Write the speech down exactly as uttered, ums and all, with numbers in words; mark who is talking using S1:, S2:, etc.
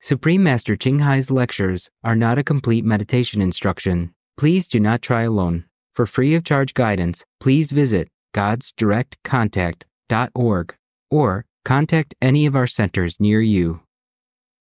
S1: Supreme Master Ching Hai's lectures are not a complete meditation instruction. Please do not try alone. For free of charge guidance, please visit gods direct contact dot org or contact any of our centers near you.